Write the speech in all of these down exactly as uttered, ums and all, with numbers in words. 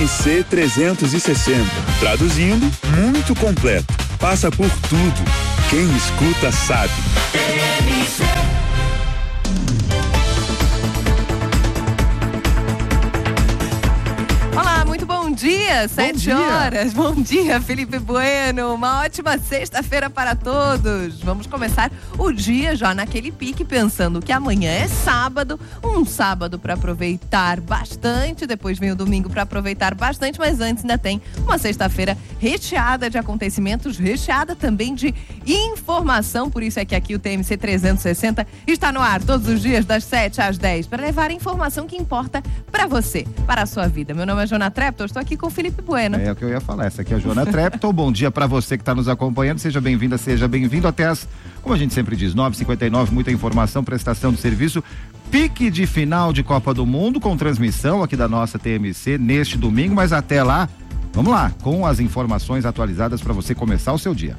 M C trezentos e sessenta. Traduzindo, muito completo. Passa por tudo. Quem escuta sabe. T M C. Bom dia, sete horas. Bom dia, Felipe Bueno. Uma ótima sexta-feira para todos. Vamos começar o dia já naquele pique, pensando que amanhã é sábado, um sábado para aproveitar bastante. Depois vem o domingo para aproveitar bastante, mas antes ainda tem uma sexta-feira recheada de acontecimentos, recheada também de informação. Por isso é que aqui o T M C trezentos e sessenta está no ar todos os dias das sete às dez para levar a informação que importa para você, para a sua vida. Meu nome é Joana Trepton, estou aqui com o Felipe Bueno. É o que eu ia falar, essa aqui é a Joana Trepton. Bom dia para você que está nos acompanhando, seja bem-vinda, seja bem-vindo até as, como a gente sempre diz, nove e cinquenta e nove, muita informação, prestação de serviço, pique de final de Copa do Mundo com transmissão aqui da nossa T M C neste domingo, mas até lá, vamos lá, com as informações atualizadas para você começar o seu dia.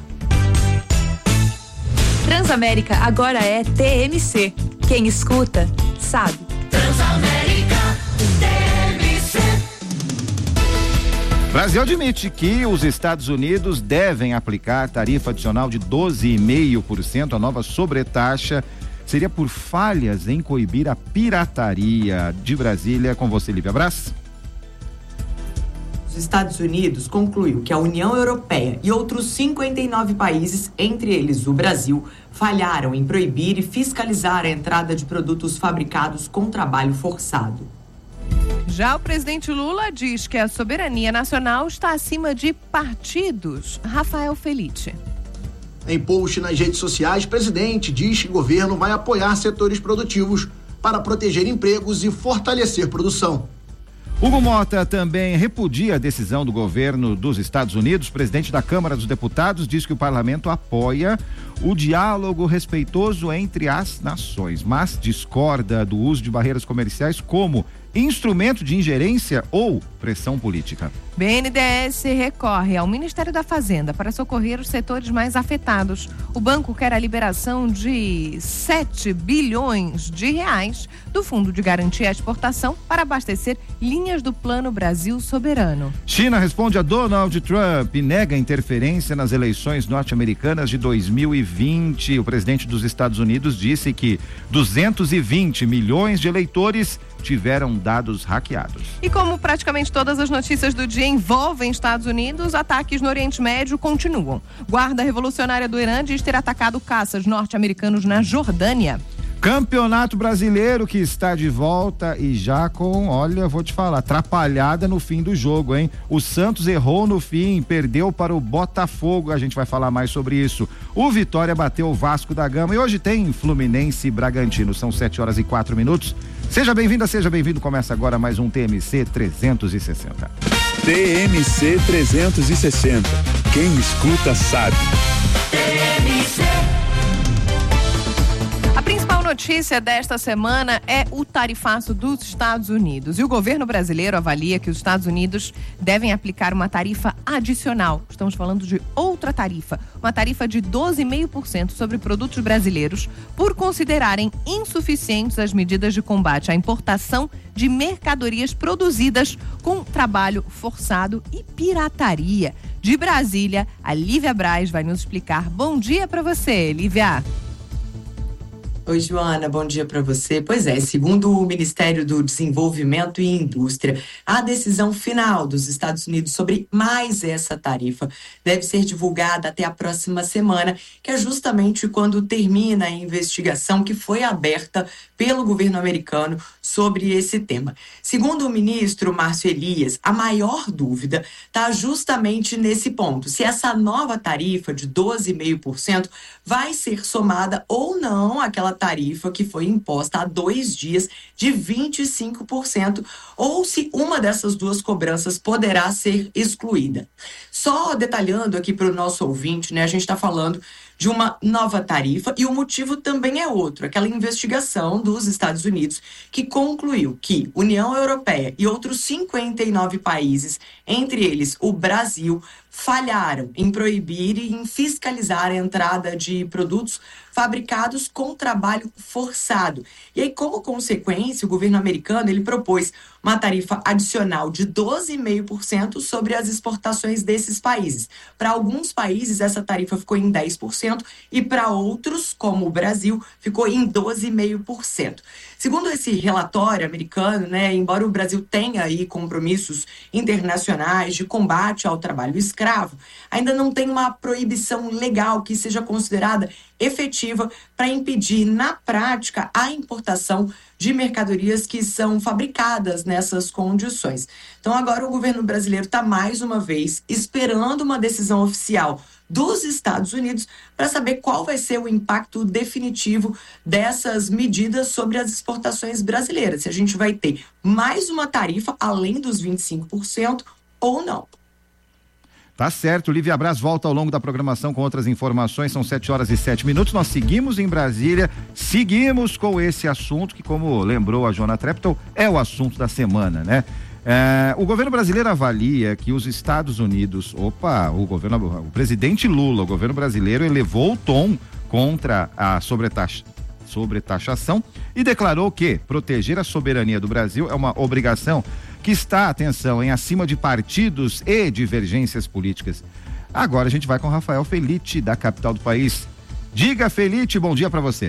Transamérica agora é T M C. Quem escuta, sabe. Transamérica, T M C. Brasil admite que os Estados Unidos devem aplicar tarifa adicional de doze vírgula cinco por cento. A nova sobretaxa seria por falhas em coibir a pirataria. De Brasília, com você, Lívia Brás. Os Estados Unidos concluiu que a União Europeia e outros cinquenta e nove países, entre eles o Brasil, falharam em proibir e fiscalizar a entrada de produtos fabricados com trabalho forçado. Já o presidente Lula diz que a soberania nacional está acima de partidos. Rafael Felice. Em post nas redes sociais, o presidente diz que o governo vai apoiar setores produtivos para proteger empregos e fortalecer produção. Hugo Mota também repudia a decisão do governo dos Estados Unidos. O presidente da Câmara dos Deputados diz que o parlamento apoia o diálogo respeitoso entre as nações, mas discorda do uso de barreiras comerciais como instrumento de ingerência ou pressão política. B N D E S recorre ao Ministério da Fazenda para socorrer os setores mais afetados. O banco quer a liberação de sete bilhões de reais do Fundo de Garantia à Exportação para abastecer linhas do Plano Brasil Soberano. China responde a Donald Trump e nega interferência nas eleições norte-americanas de dois mil e vinte. O presidente dos Estados Unidos disse que duzentos e vinte milhões de eleitores tiveram dados hackeados. E como praticamente todas as notícias do dia envolvem Estados Unidos, ataques no Oriente Médio continuam. Guarda Revolucionária do Irã diz ter atacado caças norte-americanos na Jordânia. Campeonato Brasileiro que está de volta e já com, olha, vou te falar, atrapalhada no fim do jogo, hein? O Santos errou no fim, perdeu para o Botafogo, a gente vai falar mais sobre isso. O Vitória bateu o Vasco da Gama e hoje tem Fluminense e Bragantino, são sete horas e quatro minutos. Seja bem-vinda, seja bem-vindo, começa agora mais um T M C trezentos e sessenta. T M C trezentos e sessenta, quem escuta sabe. T M C. A principal notícia desta semana é o tarifaço dos Estados Unidos. E o governo brasileiro avalia que os Estados Unidos devem aplicar uma tarifa adicional. Estamos falando de outra tarifa, uma tarifa de doze vírgula cinco por cento sobre produtos brasileiros, por considerarem insuficientes as medidas de combate à importação de mercadorias produzidas com trabalho forçado e pirataria. De Brasília, a Lívia Brás vai nos explicar. Bom dia para você, Lívia. Oi, Joana, bom dia para você. Pois é, segundo o Ministério do Desenvolvimento e Indústria, a decisão final dos Estados Unidos sobre mais essa tarifa deve ser divulgada até a próxima semana, que é justamente quando termina a investigação que foi aberta pelo governo americano sobre esse tema. Segundo o ministro Márcio Elias, a maior dúvida está justamente nesse ponto, se essa nova tarifa de doze vírgula cinco por cento vai ser somada ou não àquela tarifa que foi imposta há dois dias de vinte e cinco por cento, ou se uma dessas duas cobranças poderá ser excluída. Só detalhando aqui para o nosso ouvinte, né, a gente está falando de uma nova tarifa e o motivo também é outro, aquela investigação dos Estados Unidos que concluiu que União Europeia e outros cinquenta e nove países, entre eles o Brasil, falharam em proibir e em fiscalizar a entrada de produtos fabricados com trabalho forçado. E aí, como consequência, o governo americano ele propôs uma tarifa adicional de doze vírgula cinco por cento sobre as exportações desses países. Para alguns países, essa tarifa ficou em dez por cento e para outros, como o Brasil, ficou em doze vírgula cinco por cento. Segundo esse relatório americano, né, embora o Brasil tenha aí compromissos internacionais de combate ao trabalho escravo, ainda não tem uma proibição legal que seja considerada efetiva para impedir, na prática, a importação de mercadorias que são fabricadas nessas condições. Então, agora o governo brasileiro está, mais uma vez, esperando uma decisão oficial dos Estados Unidos para saber qual vai ser o impacto definitivo dessas medidas sobre as exportações brasileiras. Se a gente vai ter mais uma tarifa além dos vinte e cinco por cento ou não. Tá certo, Lívia Braz volta ao longo da programação com outras informações, são sete horas e sete minutos, nós seguimos em Brasília, seguimos com esse assunto que, como lembrou a Joana Treptow, é o assunto da semana, né? É, o governo brasileiro avalia que os Estados Unidos, opa, o governo, o presidente Lula, o governo brasileiro elevou o tom contra a sobretaxa, sobretaxação e declarou que proteger a soberania do Brasil é uma obrigação que está, atenção, em acima de partidos e divergências políticas. Agora a gente vai com Rafael Felite, da capital do país. Diga, Felite, bom dia para você.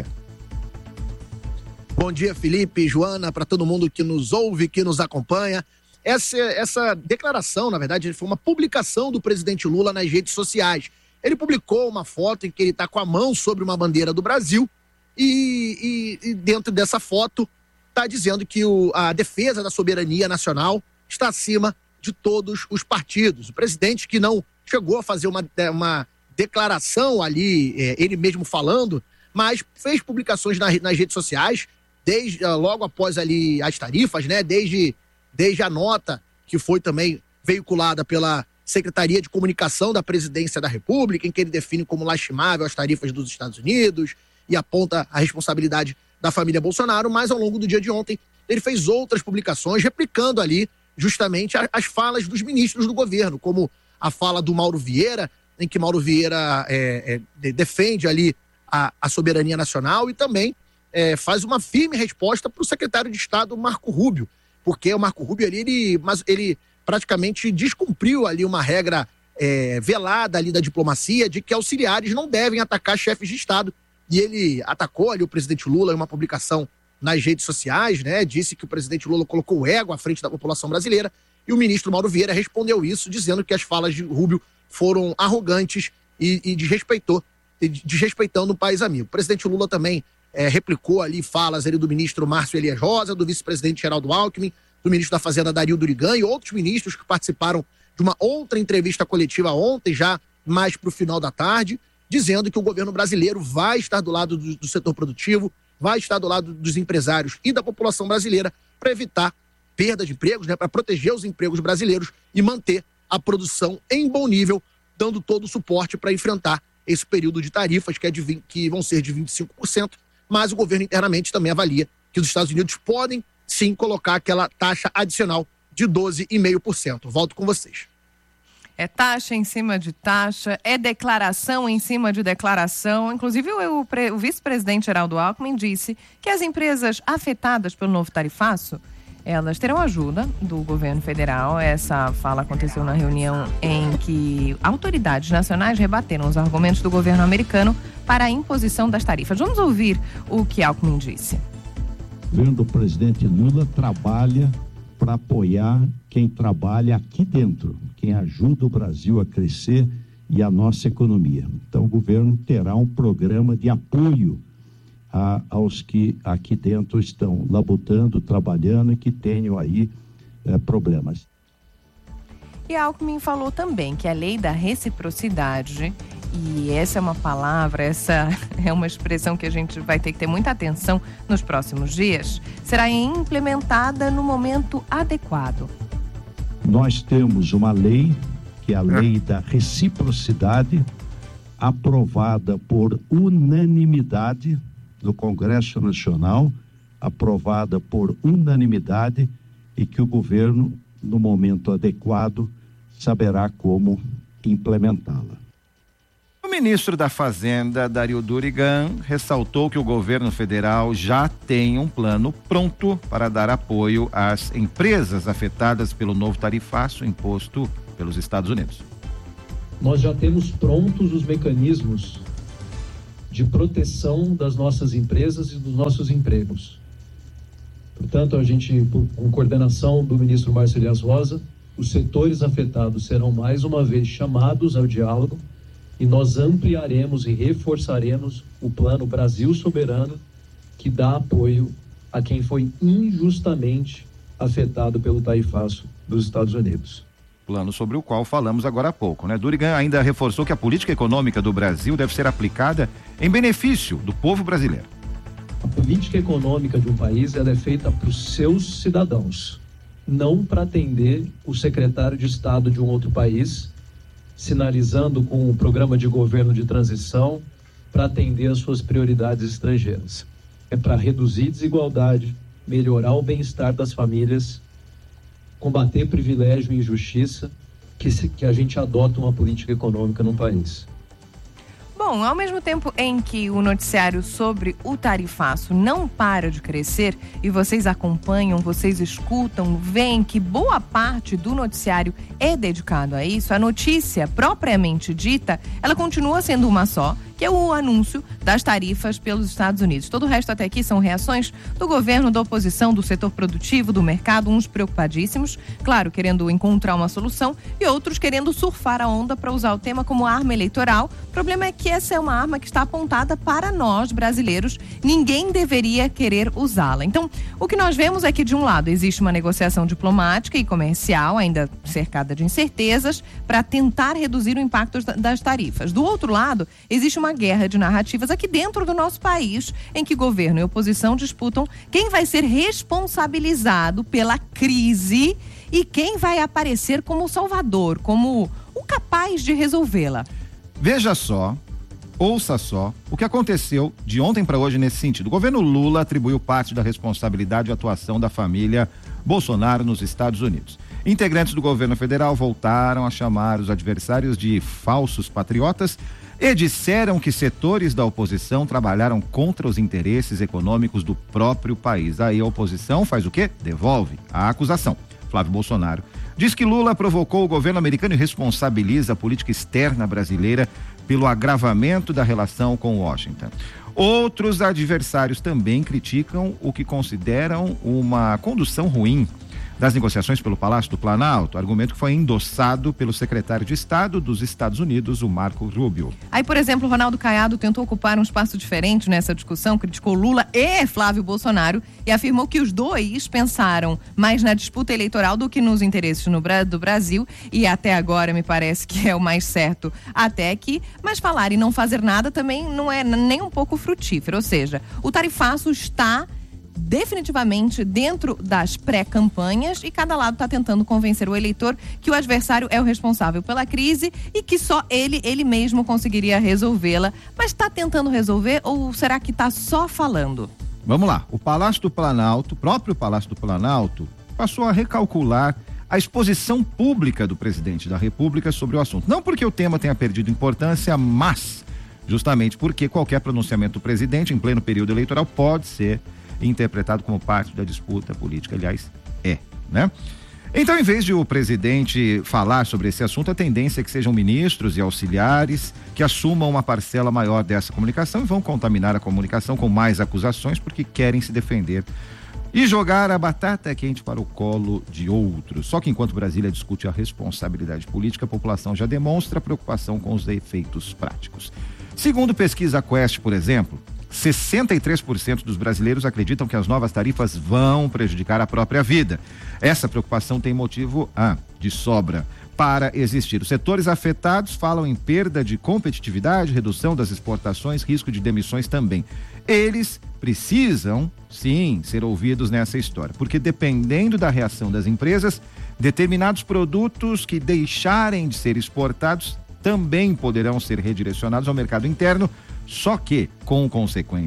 Bom dia, Felipe, Joana, para todo mundo que nos ouve, que nos acompanha. Essa, essa declaração, na verdade, foi uma publicação do presidente Lula nas redes sociais. Ele publicou uma foto em que ele está com a mão sobre uma bandeira do Brasil e, e, e dentro dessa foto está dizendo que o, a defesa da soberania nacional está acima de todos os partidos. O presidente, que não chegou a fazer uma, uma declaração ali, é, ele mesmo falando, mas fez publicações na, nas redes sociais, desde logo após ali as tarifas, né? Desde, desde a nota que foi também veiculada pela Secretaria de Comunicação da Presidência da República, em que ele define como lastimável as tarifas dos Estados Unidos e aponta a responsabilidade da família Bolsonaro, mas ao longo do dia de ontem ele fez outras publicações replicando ali justamente as falas dos ministros do governo, como a fala do Mauro Vieira, em que Mauro Vieira é, é, defende ali a, a soberania nacional e também é, faz uma firme resposta para o secretário de Estado Marco Rubio, porque o Marco Rubio ali, ele, mas ele praticamente descumpriu ali uma regra é, velada ali da diplomacia de que auxiliares não devem atacar chefes de Estado. E ele atacou ali o presidente Lula em uma publicação nas redes sociais, né? Disse que o presidente Lula colocou o ego à frente da população brasileira e o ministro Mauro Vieira respondeu isso, dizendo que as falas de Rubio foram arrogantes e, e desrespeitou, e desrespeitando o país amigo. O presidente Lula também é, replicou ali falas ali do ministro Márcio Elias Rosa, do vice-presidente Geraldo Alckmin, do ministro da Fazenda Dario Durigan e outros ministros que participaram de uma outra entrevista coletiva ontem, já mais para o final da tarde, dizendo que o governo brasileiro vai estar do lado do, do setor produtivo, vai estar do lado dos empresários e da população brasileira para evitar perda de empregos, né, para proteger os empregos brasileiros e manter a produção em bom nível, dando todo o suporte para enfrentar esse período de tarifas que, é de vinte, que vão ser de vinte e cinco por cento, mas o governo internamente também avalia que os Estados Unidos podem sim colocar aquela taxa adicional de doze vírgula cinco por cento. Volto com vocês. É taxa em cima de taxa, é declaração em cima de declaração. Inclusive, o, o, o vice-presidente Geraldo Alckmin disse que as empresas afetadas pelo novo tarifaço, elas terão ajuda do governo federal. Essa fala aconteceu na reunião em que autoridades nacionais rebateram os argumentos do governo americano para a imposição das tarifas. Vamos ouvir o que Alckmin disse. O governo do presidente Lula trabalha para apoiar quem trabalha aqui dentro, quem ajuda o Brasil a crescer e a nossa economia. Então o governo terá um programa de apoio a, aos que aqui dentro estão labutando, trabalhando e que tenham aí eh, problemas. E Alckmin falou também que a lei da reciprocidade, e essa é uma palavra, essa é uma expressão que a gente vai ter que ter muita atenção nos próximos dias, será implementada no momento adequado. Nós temos uma lei, que é a lei da reciprocidade, aprovada por unanimidade do Congresso Nacional, aprovada por unanimidade e que o governo, no momento adequado, saberá como implementá-la. O ministro da Fazenda, Dario Durigan, ressaltou que o governo federal já tem um plano pronto para dar apoio às empresas afetadas pelo novo tarifaço imposto pelos Estados Unidos. Nós já temos prontos os mecanismos de proteção das nossas empresas e dos nossos empregos. Portanto, a gente, com coordenação do ministro Márcio Elias Rosa, os setores afetados serão mais uma vez chamados ao diálogo e nós ampliaremos e reforçaremos o Plano Brasil Soberano, que dá apoio a quem foi injustamente afetado pelo tarifaço dos Estados Unidos. Plano sobre o qual falamos agora há pouco, né? Durigan ainda reforçou que a política econômica do Brasil deve ser aplicada em benefício do povo brasileiro. A política econômica de um país ela é feita para os seus cidadãos, não para atender o secretário de Estado de um outro país, sinalizando com o programa de governo de transição para atender as suas prioridades estrangeiras. É para reduzir desigualdade, melhorar o bem-estar das famílias, combater privilégio e injustiça, que, se, que a gente adota uma política econômica no país. Bom, ao mesmo tempo em que o noticiário sobre o tarifaço não para de crescer e vocês acompanham, vocês escutam, veem que boa parte do noticiário é dedicado a isso, a notícia propriamente dita, ela continua sendo uma só, que é o anúncio das tarifas pelos Estados Unidos. Todo o resto até aqui são reações do governo, da oposição, do setor produtivo, do mercado, uns preocupadíssimos, claro, querendo encontrar uma solução e outros querendo surfar a onda para usar o tema como arma eleitoral. O problema é que essa é uma arma que está apontada para nós, brasileiros. Ninguém deveria querer usá-la. Então, o que nós vemos é que, de um lado, existe uma negociação diplomática e comercial, ainda cercada de incertezas, para tentar reduzir o impacto das tarifas. Do outro lado, existe uma guerra de narrativas aqui dentro do nosso país, em que governo e oposição disputam quem vai ser responsabilizado pela crise e quem vai aparecer como o salvador, como o capaz de resolvê-la. Veja só, ouça só, o que aconteceu de ontem para hoje nesse sentido. O governo Lula atribuiu parte da responsabilidade e atuação da família Bolsonaro nos Estados Unidos. Integrantes do governo federal voltaram a chamar os adversários de falsos patriotas e disseram que setores da oposição trabalharam contra os interesses econômicos do próprio país. Aí a oposição faz o quê? Devolve a acusação. Flávio Bolsonaro diz que Lula provocou o governo americano e responsabiliza a política externa brasileira pelo agravamento da relação com Washington. Outros adversários também criticam o que consideram uma condução ruim das negociações pelo Palácio do Planalto, argumento que foi endossado pelo secretário de Estado dos Estados Unidos, o Marco Rubio. Aí, por exemplo, Ronaldo Caiado tentou ocupar um espaço diferente nessa discussão, criticou Lula e Flávio Bolsonaro e afirmou que os dois pensaram mais na disputa eleitoral do que nos interesses no, do Brasil, e até agora me parece que é o mais certo até aqui, mas falar e não fazer nada também não é nem um pouco frutífero, ou seja, o tarifaço está definitivamente dentro das pré-campanhas e cada lado está tentando convencer o eleitor que o adversário é o responsável pela crise e que só ele, ele mesmo conseguiria resolvê-la. Mas está tentando resolver ou será que está só falando? Vamos lá, o Palácio do Planalto, o próprio Palácio do Planalto, passou a recalcular a exposição pública do presidente da República sobre o assunto. Não porque o tema tenha perdido importância, mas justamente porque qualquer pronunciamento do presidente em pleno período eleitoral pode ser interpretado como parte da disputa política, aliás, é, né? Então, em vez de o presidente falar sobre esse assunto, a tendência é que sejam ministros e auxiliares que assumam uma parcela maior dessa comunicação e vão contaminar a comunicação com mais acusações porque querem se defender e jogar a batata quente para o colo de outros. Só que enquanto Brasília discute a responsabilidade política, a população já demonstra preocupação com os efeitos práticos. Segundo pesquisa Quest, por exemplo, sessenta e três por cento dos brasileiros acreditam que as novas tarifas vão prejudicar a própria vida. Essa preocupação tem motivo ah, de sobra para existir. Os setores afetados falam em perda de competitividade, redução das exportações, risco de demissões também. Eles precisam, sim, ser ouvidos nessa história, porque dependendo da reação das empresas, determinados produtos que deixarem de ser exportados também poderão ser redirecionados ao mercado interno, só que com consequências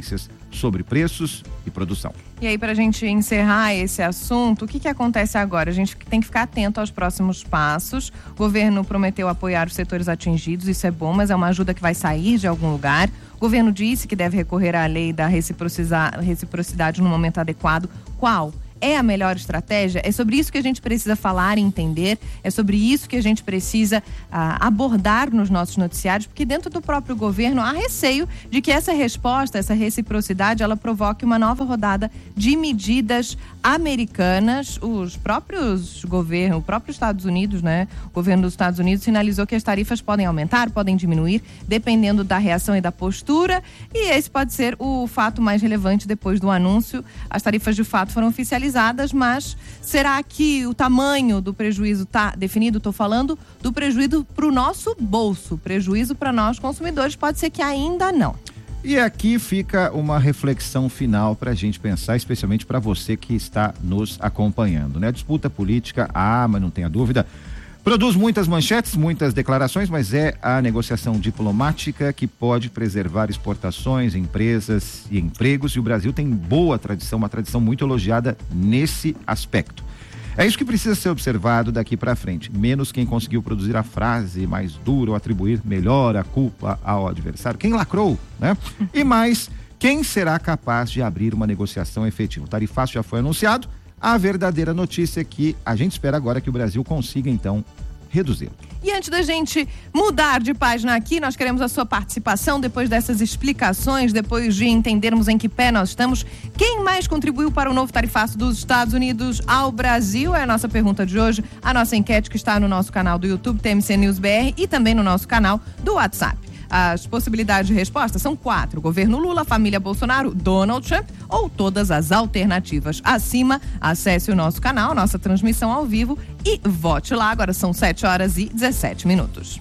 sobre preços e produção. E aí, para a gente encerrar esse assunto, o que que acontece agora? A gente tem que ficar atento aos próximos passos. O governo prometeu apoiar os setores atingidos, isso é bom, mas é uma ajuda que vai sair de algum lugar. O governo disse que deve recorrer à lei da reciprocidade no momento adequado. Qual é a melhor estratégia? É sobre isso que a gente precisa falar e entender, é sobre isso que a gente precisa ah, abordar nos nossos noticiários, porque dentro do próprio governo há receio de que essa resposta, essa reciprocidade, ela provoque uma nova rodada de medidas americanas. Os próprios governos, o próprio Estados Unidos, né? O governo dos Estados Unidos sinalizou que as tarifas podem aumentar, podem diminuir, dependendo da reação e da postura, e esse pode ser o fato mais relevante depois do anúncio. As tarifas de fato foram oficializadas, mas será que o tamanho do prejuízo está definido? Estou falando do prejuízo para o nosso bolso, prejuízo para nós consumidores, pode ser que ainda não. E aqui fica uma reflexão final para a gente pensar, especialmente para você que está nos acompanhando, né? A disputa política, ah, mas não tenha dúvida, produz muitas manchetes, muitas declarações, mas é a negociação diplomática que pode preservar exportações, empresas e empregos, e o Brasil tem boa tradição, uma tradição muito elogiada nesse aspecto. É isso que precisa ser observado daqui para frente, menos quem conseguiu produzir a frase mais dura ou atribuir melhor a culpa ao adversário, quem lacrou, né? E mais, quem será capaz de abrir uma negociação efetiva? O tarifaço já foi anunciado. A verdadeira notícia é que a gente espera agora que o Brasil consiga, então, reduzi-lo. E antes da gente mudar de página aqui, nós queremos a sua participação depois dessas explicações, depois de entendermos em que pé nós estamos. Quem mais contribuiu para o novo tarifaço dos Estados Unidos ao Brasil? É a nossa pergunta de hoje, a nossa enquete que está no nosso canal do YouTube, T M C News B R, e também no nosso canal do WhatsApp. As possibilidades de resposta são quatro: governo Lula, família Bolsonaro, Donald Trump ou todas as alternativas acima. Acesse o nosso canal, nossa transmissão ao vivo e vote lá. Agora são sete horas e dezessete minutos.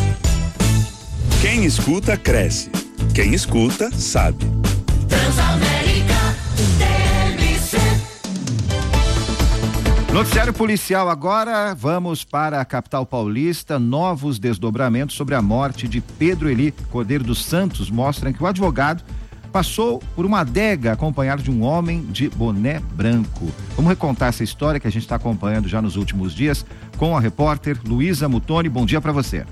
Quem escuta, cresce. Quem escuta, sabe. Transamérica T M C. Noticiário policial agora, vamos para a capital paulista. Novos desdobramentos sobre a morte de Pedro Eli Cordeiro dos Santos mostram que o advogado passou por uma adega acompanhado de um homem de boné branco. Vamos recontar essa história que a gente está acompanhando já nos últimos dias com a repórter Luísa Mutoni. Bom dia para você.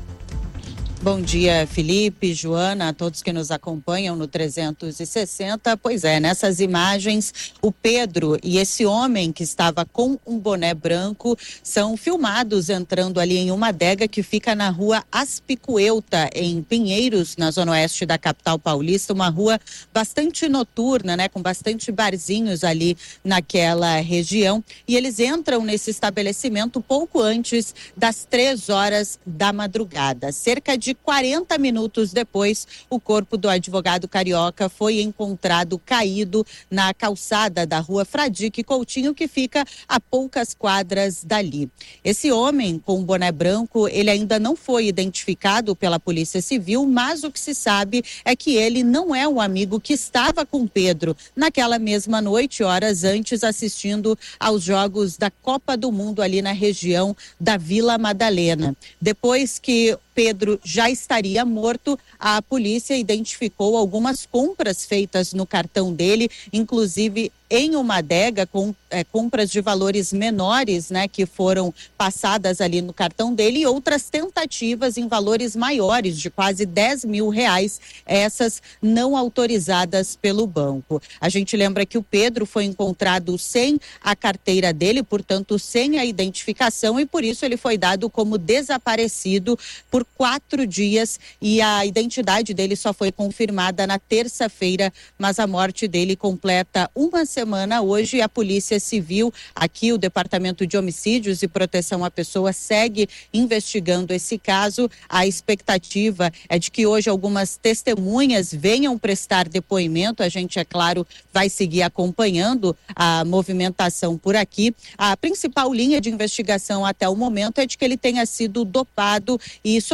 Bom dia, Felipe, Joana, a todos que nos acompanham no trezentos e sessenta. Pois é, nessas imagens, o Pedro e esse homem que estava com um boné branco são filmados entrando ali em uma adega que fica na rua Aspicuelta, em Pinheiros, na zona oeste da capital paulista, uma rua bastante noturna, né, com bastante barzinhos ali naquela região. E eles entram nesse estabelecimento pouco antes das três horas da madrugada. Cerca de quarenta minutos depois, o corpo do advogado carioca foi encontrado caído na calçada da rua Fradique Coutinho, que fica a poucas quadras dali. Esse homem com boné branco, ele ainda não foi identificado pela Polícia Civil, mas o que se sabe é que ele não é um amigo que estava com Pedro naquela mesma noite, horas antes, assistindo aos jogos da Copa do Mundo ali na região da Vila Madalena. Depois que Pedro já estaria morto, a polícia identificou algumas compras feitas no cartão dele, inclusive em uma adega com é, compras de valores menores, né, que foram passadas ali no cartão dele, e outras tentativas em valores maiores, de quase dez mil reais, essas não autorizadas pelo banco. A gente lembra que o Pedro foi encontrado sem a carteira dele, portanto sem a identificação, e por isso ele foi dado como desaparecido por quatro dias, e a identidade dele só foi confirmada na terça-feira, mas a morte dele completa uma semana hoje. A Polícia Civil, aqui o Departamento de Homicídios e Proteção à Pessoa, segue investigando esse caso. A expectativa é de que hoje algumas testemunhas venham prestar depoimento. A gente, é claro, vai seguir acompanhando a movimentação por aqui. A principal linha de investigação até o momento é de que ele tenha sido dopado, e isso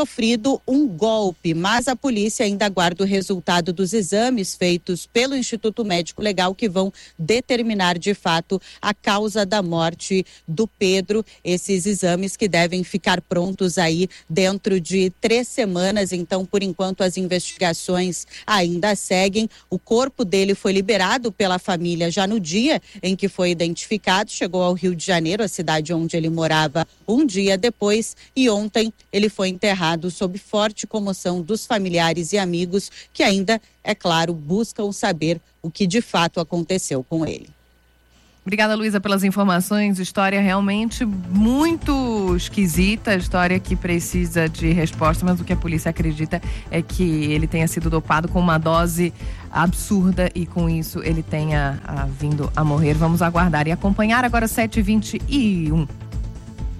sofrido um golpe, mas a polícia ainda aguarda o resultado dos exames feitos pelo Instituto Médico Legal, que vão determinar de fato a causa da morte do Pedro. Esses exames que devem ficar prontos aí dentro de três semanas. Então, por enquanto, as investigações ainda seguem. O corpo dele foi liberado pela família já no dia em que foi identificado. Chegou ao Rio de Janeiro, a cidade onde ele morava, um dia depois, e ontem ele foi enterrado sob forte comoção dos familiares e amigos que ainda, é claro, buscam saber o que de fato aconteceu com ele. Obrigada, Luísa, pelas informações. História realmente muito esquisita, história que precisa de resposta, mas o que a polícia acredita é que ele tenha sido dopado com uma dose absurda e com isso ele tenha ah, vindo a morrer. Vamos aguardar e acompanhar. Agora sete e vinte e um.